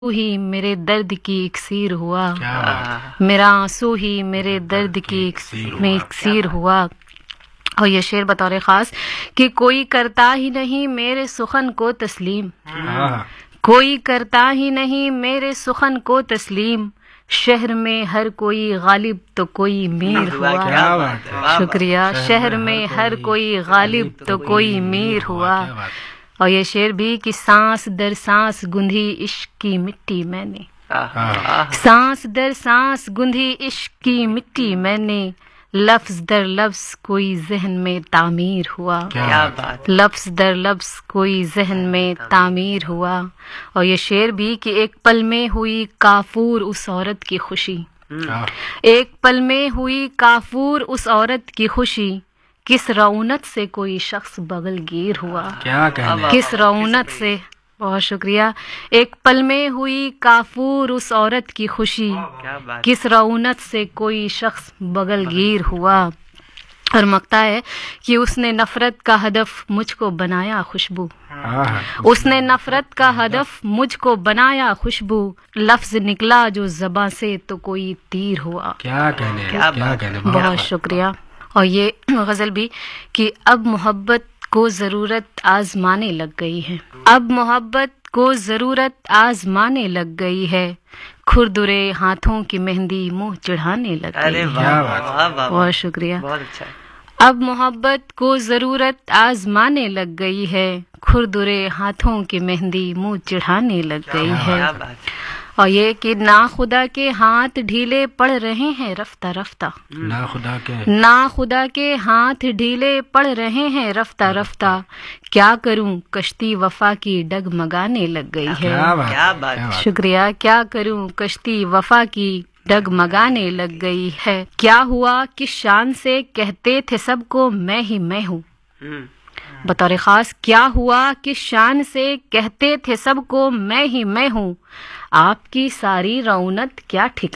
آنسو ہی میرے درد کی اکسیر ہوا، میرا آنسو ہی میرے درد کی اکسیر ہوا۔ اور یہ شعر بطور خاص کہ کوئی کرتا ہی نہیں میرے سخن کو تسلیم، کوئی کرتا ہی نہیں میرے سخن کو تسلیم، شہر میں ہر کوئی غالب تو کوئی میر ہوا۔ شکریہ۔ شہر میں ہر کوئی غالب تو کوئی میر ہوا۔ اور یہ شعر بھی کہ سانس در سانس گندھی عشق کی مٹی میں نے، سانس در سانس گندھی عشق کی مٹی میں نے، لفظ در لفظ کوئی ذہن میں تعمیر ہوا، لفظ در لفظ کوئی ذہن میں تعمیر ہوا۔ اور یہ شعر بھی کہ ایک پل میں ہوئی کافور اس عورت کی خوشی، ایک پل میں ہوئی کافور اس عورت کی خوشی، کس رعونت سے کوئی شخص بغل گیر ہوا، کس رعونت سے۔ بہت شکریہ۔ ایک پل میں ہوئی کافور اس عورت کی خوشی، کس رعونت سے کوئی شخص بغل گیر ہوا۔ اور مقطع ہے کہ اس نے نفرت کا ہدف مجھ کو بنایا خوشبو، اس نے نفرت کا ہدف مجھ کو بنایا خوشبو، لفظ نکلا جو زباں سے تو کوئی تیر ہوا۔ بہت شکریہ۔ اور یہ غزل بھی کہ اب محبت کو ضرورت آزمانے لگ گئی ہے، اب محبت کو ضرورت آزمانے لگ گئی ہے، کھردرے ہاتھوں کی مہندی منہ چڑھانے لگ گئی ہے۔ بہت شکریہ۔ اب محبت کو ضرورت آزمانے لگ گئی ہے، کھردرے ہاتھوں کی مہندی منہ چڑھانے لگ گئی ہے۔ اور یہ کہ ناخدا کے ہاتھ ڈھیلے پڑ رہے ہیں رفتہ رفتہ، ناخدا کے ہاتھ ڈھیلے پڑ رہے ہیں رفتہ رفتہ، کیا کروں کشتی وفا کی ڈگمگانے لگ گئی ہے۔ شکریہ۔ کیا کروں کشتی وفا کی ڈگمگانے لگ گئی ہے، کیا ہوا کس شان سے کہتے تھے سب کو میں ہی میں ہوں، بطور خاص کیا ہوا کس شان سے کہتے تھے سب کو میں ہی میں ہوں، آپ کی ساری رعونت کیا ٹھکانے